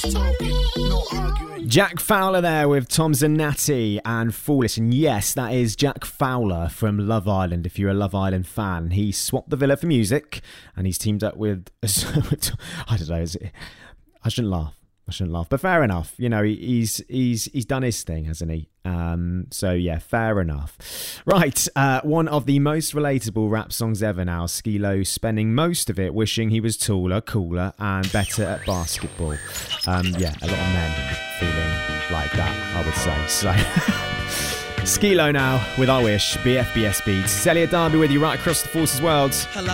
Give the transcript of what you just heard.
Jack Fowler there with Tom Zanatti and Foolish. And yes, that is Jack Fowler from Love Island. If you're a Love Island fan, he swapped the villa for music and he's teamed up with I don't know, I shouldn't laugh, but fair enough. You know, he's done his thing, hasn't he? So yeah, fair enough. Right, one of the most relatable rap songs ever now. Skee-Lo spending most of it wishing he was taller, cooler, and better at basketball. Yeah, a lot of men feeling like that, I would say. So, Skee-Lo now with I Wish, BFBS Beats. Elliot Darby with you right across the Forces world.